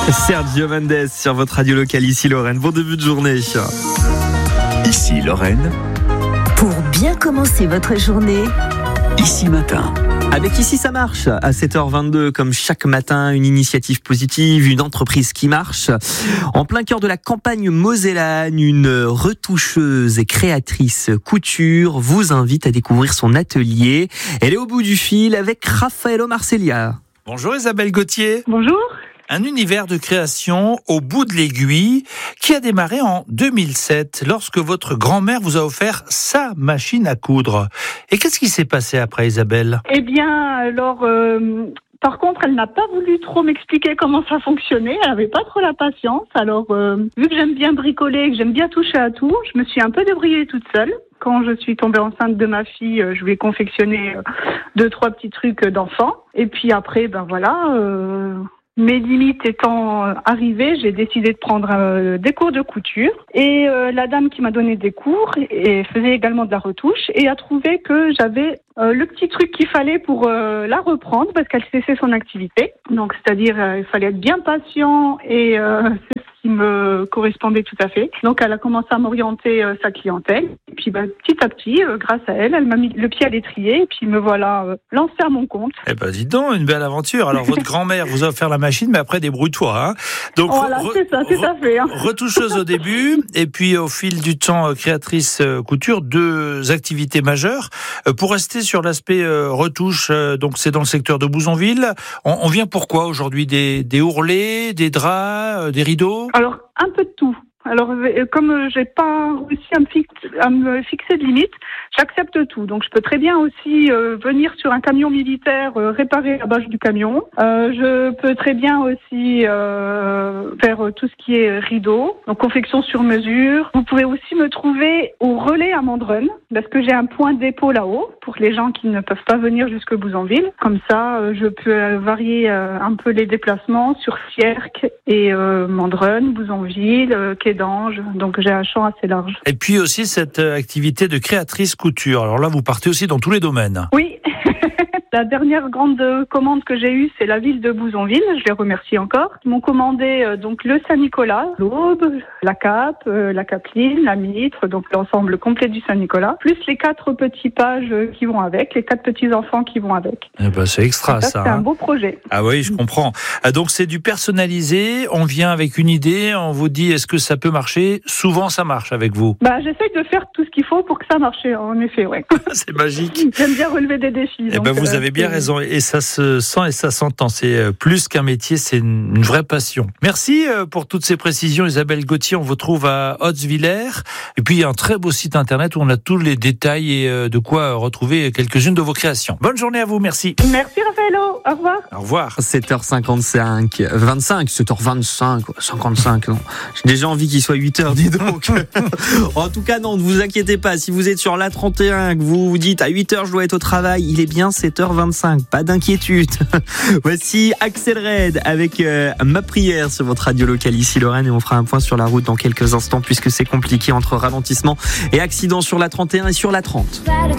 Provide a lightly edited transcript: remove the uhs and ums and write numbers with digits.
Sergio Mendes sur votre radio locale, ici Lorraine. Bon début de journée. Ici Lorraine. Pour bien commencer votre journée, Ici Matin. Avec Ici ça marche, à 7h22, comme chaque matin, une initiative positive, une entreprise qui marche. En plein cœur de la campagne mosellane, une retoucheuse et créatrice couture vous invite à découvrir son atelier. Elle est au bout du fil avec Raffaello Marceglia. Bonjour Isabelle Gauthier. Bonjour. Un univers de création au bout de l'aiguille qui a démarré en 2007 lorsque votre grand-mère vous a offert sa machine à coudre. Et qu'est-ce qui s'est passé après, Isabelle ? Eh bien, alors, par contre, elle n'a pas voulu trop m'expliquer comment ça fonctionnait. Elle n'avait pas trop la patience. Alors, vu que j'aime bien bricoler, que j'aime bien toucher à tout, je me suis un peu débrouillée toute seule. Quand je suis tombée enceinte de ma fille, je lui ai confectionné 2-3 petits trucs d'enfant. Et puis après, mes limites étant arrivées, j'ai décidé de prendre des cours de couture. Et la dame qui m'a donné des cours et faisait également de la retouche et a trouvé que j'avais le petit truc qu'il fallait pour la reprendre parce qu'elle cessait son activité. Donc, c'est-à-dire, il fallait être bien patient et c'est ce qui me correspondait tout à fait. Donc, elle a commencé à m'orienter sa clientèle. Et puis, petit à petit, grâce à elle, elle m'a mis le pied à l'étrier et puis me voilà lancée à mon compte. Eh ben, dis donc, une belle aventure. Alors, votre grand-mère vous a offert la machine, mais après, débrouille-toi, hein. Donc, voilà, c'est ça, tout à fait. Hein. Retoucheuse au début, et puis au fil du temps, créatrice couture, 2 activités majeures. Pour rester sur l'aspect retouche, donc c'est dans le secteur de Bouzonville. On vient pourquoi aujourd'hui ? Des ourlets, des draps, des rideaux ? Alors, un peu de tout. Alors, comme j'ai pas réussi à me fixer de limite, j'accepte tout. Donc, je peux très bien aussi venir sur un camion militaire réparer la bâche du camion. Je peux très bien aussi faire tout ce qui est rideau, donc confection sur mesure. Vous pouvez aussi me trouver au relais à Mandrun, parce que j'ai un point de dépôt là-haut pour les gens qui ne peuvent pas venir jusque Bouzonville. Comme ça, je peux varier un peu les déplacements sur Sierck et Mandrun, Bouzonville, d'Ange, donc j'ai un champ assez large. Et puis aussi cette activité de créatrice couture. Alors là, vous partez aussi dans tous les domaines. Oui. La dernière grande commande que j'ai eue, c'est la ville de Bouzonville. Je les remercie encore. Ils m'ont commandé donc le Saint-Nicolas, l'aube, la cape, la capeline, la mitre, donc l'ensemble complet du Saint-Nicolas, plus les 4 petits pages qui vont avec, les 4 petits enfants qui vont avec. Eh ben, c'est extra ça. C'est un beau projet. Ah oui, je comprends. Donc c'est du personnalisé. On vient avec une idée, on vous dit est-ce que ça peut marcher ? Souvent ça marche avec vous. J'essaye de faire tout ce qu'il faut pour que ça marche. En effet, ouais. C'est magique. J'aime bien relever des défis. Eh ben, vous avez bien raison, et ça se sent et ça s'entend. C'est plus qu'un métier, c'est une vraie passion. Merci pour toutes ces précisions, Isabelle Gauthier. On vous trouve à Hotzwiller, et puis il y a un très beau site internet où on a tous les détails et de quoi retrouver quelques-unes de vos créations. Bonne journée à vous, merci. Merci Raffaello, au revoir. Au revoir. 7h55, 7h25, 55, non. J'ai déjà envie qu'il soit 8h, dis donc. En tout cas, non, ne vous inquiétez pas. Si vous êtes sur l'A31, que vous vous dites à 8h, je dois être au travail, il est bien 7h25. Pas d'inquiétude. Voici Axel Red avec Ma prière sur votre radio locale, ici Lorraine, et on fera un point sur la route dans quelques instants puisque c'est compliqué entre ralentissement et accident sur l'A31 et sur l'A30.